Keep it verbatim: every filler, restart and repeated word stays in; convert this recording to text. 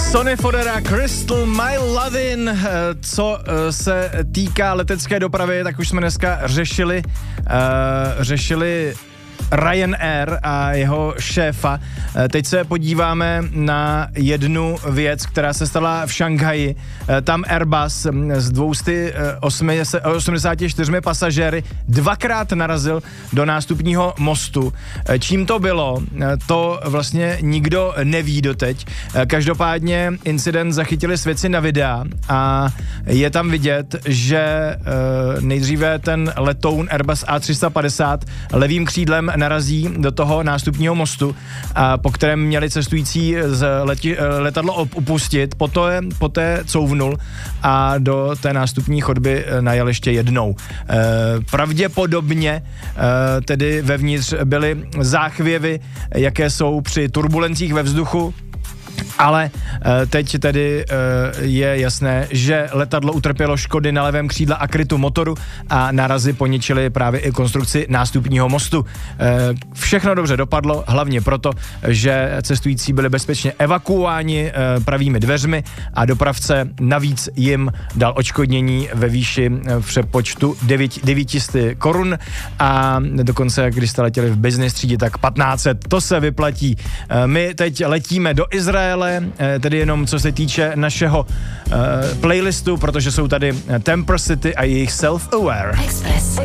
Sonny Fodera, Crystal My Lovin'. Co se týká letecké dopravy, tak už jsme dneska řešili, uh, řešili Ryanair a jeho šéfa. Teď se podíváme na jednu věc, která se stala v Šanghaji. Tam Airbus s dvě stě osmdesáti čtyřmi pasažéry dvakrát narazil do nástupního mostu. Čím to bylo, to vlastně nikdo neví doteď. Každopádně incident zachytili svědci na videa a je tam vidět, že nejdříve ten letoun Airbus A tři sta padesát levým křídlem narazí do toho nástupního mostu, a po kterém měli cestující z leti, letadlo opustit, poté, poté couvnul a do té nástupní chodby najel ještě jednou. E, pravděpodobně e, tedy vevnitř byly záchvěvy, jaké jsou při turbulencích ve vzduchu, ale teď tedy je jasné, že letadlo utrpělo škody na levém křídle a krytu motoru a nárazy poničily právě i konstrukci nástupního mostu. Všechno dobře dopadlo, hlavně proto, že cestující byli bezpečně evakuováni pravými dveřmi a dopravce navíc jim dal odškodnění ve výši v přepočtu devět set korun a dokonce, když jste letěli v business třídě, tak patnáct set. To se vyplatí. My teď letíme do Izraele, tedy jenom co se týče našeho uh, playlistu, protože jsou tady Temper City a jejich Self-Aware. Express.